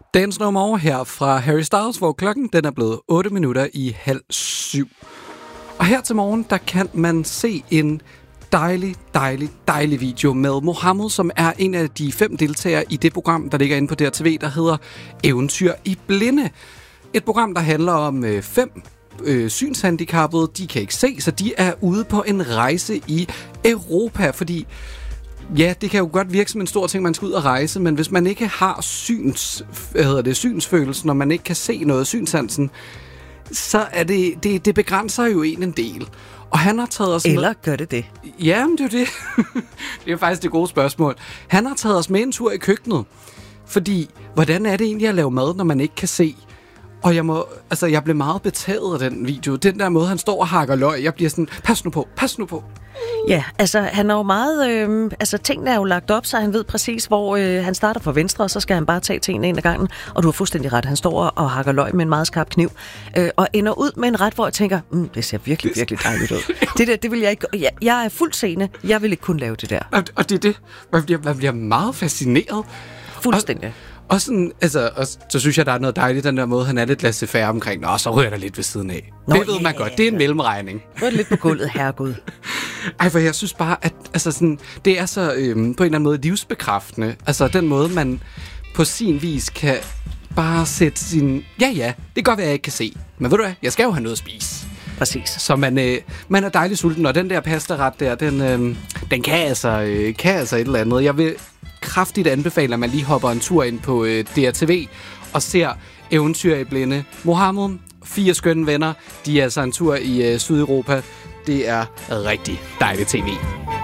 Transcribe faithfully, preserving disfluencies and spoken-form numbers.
Dagens nummer over her fra Harry Styles, hvor klokken den er blevet otte minutter i halv syv. Og her til morgen, der kan man se en dejlig, dejlig, dejlig video med Mohammed, som er en af de fem deltagere i det program, der ligger inde på D R T V, der hedder Eventyr i blinde. Et program, der handler om øh, fem øh, synshandicappede. De kan ikke se, så de er ude på en rejse i Europa, fordi ja, det kan jo godt virke som en stor ting, man skal ud og rejse, men hvis man ikke har syns, hvad hedder det, synsfølelsen, når man ikke kan se noget, synssansen, så er det, det, det begrænser jo en en del. Og han har taget os Eller med... gør det det? Ja, men det er jo det. Det er faktisk det gode spørgsmål. Han har taget os med en tur i køkkenet, fordi hvordan er det egentlig at lave mad, når man ikke kan se? Og jeg må, altså jeg blev meget betaget af den video. Den der måde, han står og hakker løg, jeg bliver sådan, pas nu på, pas nu på. Ja, altså han er jo meget, øh, altså tingene er jo lagt op, så han ved præcis, hvor øh, han starter fra venstre, og så skal han bare tage tingene ind ad gangen. Og du har fuldstændig ret, han står og hakker løg med en meget skarp kniv, øh, og ender ud med en ret, hvor jeg tænker, mm, det ser virkelig, virkelig dejligt ud. Det der, det vil jeg ikke, jeg, jeg er fuldt seende, jeg vil ikke kunne lave det der. Og, og det er det, man bliver, man bliver meget fascineret. Fuldstændig. Og, og, sådan, altså, og så synes jeg, der er noget dejligt, den der måde, han er lidt laissez-faire omkring, nå, så ryger der lidt ved siden af. Nå, det ved yeah. man godt, det er en mellemregning. Rød lidt på gulvet, herregud. Ej, for jeg synes bare, at altså sådan, det er så øhm, på en eller anden måde livsbekræftende. Altså den måde, man på sin vis kan bare sætte sin... Ja, ja, det kan godt være, jeg ikke kan se. Men ved du hvad, jeg skal jo have noget at spise. Præcis. Så man, øh, man er dejligt sulten, og den der pastaret der, den, øh, den kan, altså, øh, kan altså et eller andet. Jeg vil kraftigt anbefale, at man lige hopper en tur ind på øh, D R T V og ser Eventyr i blinde. Mohammed, fire skønne venner, de er altså en tur i øh, Sydeuropa. Det er rigtig dejligt tv.